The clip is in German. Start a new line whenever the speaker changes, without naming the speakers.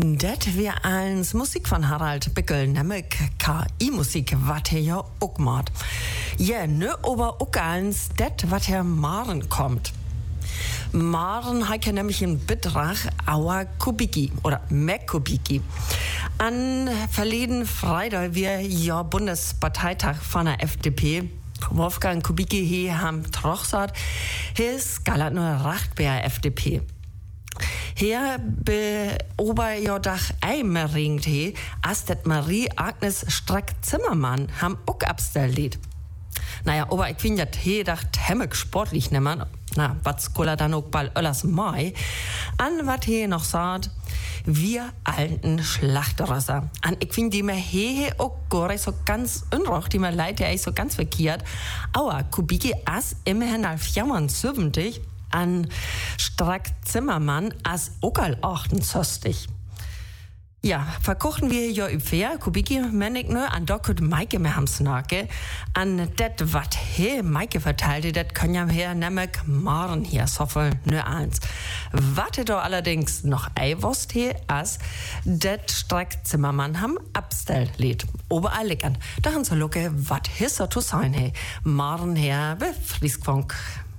Dat wär eins Musik von Harald Bickel, nämlich KI-Musik, wat he ja auch macht. Ja, ne, aber auch eins, dat wat her Maren kommt. Maren hat ja nämlich in Betrag Auer Kubicki oder Kubicki. An verleden Freitag wir ja Bundesparteitag von der FDP. Wolfgang Kubicki he ham trochsat, his galat nur Racht bei der FDP. Hier beober ja dach einmeringt he, as det Marie-Agnes Strack-Zimmermann ham ook abstellt. Naja, aber ich find ja he dacht hemmig sportlich nemmen. Na, wat skola dann ook bald öllers mai. An wat he noch sagt, wir alten Schlachterrösser. An ich find die mir he ook gore so ganz unroch, die mir leid ja so ganz verkehrt. Aua, Kubicki as immerhin auf 75 an Strack-Zimmermann as okal 68. Ja, verkochten wir ja übfair, Kubicki mennig ne, an dokut Maike mehr ham snake, an det wat he Maike verteilte, det können ja her nämlich Maren hier soffel ne eins. Warte doch allerdings noch eiwurst he, as det Strack-Zimmermann ham abstellt. Oberall lickern. Da han so lucke, wat hisser zu sein he. Maren her, be Frieskfunk.